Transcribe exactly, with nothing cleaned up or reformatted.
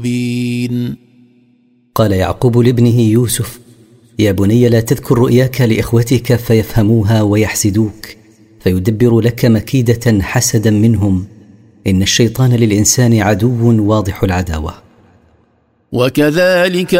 مبين. قال يعقوب لابنه يوسف: يا بني لا تذكر رؤياك لإخوتك فيفهموها ويحسدوك فيدبر لك مكيدة حسدا منهم، إن الشيطان للإنسان عدو واضح العداوة. وكذلك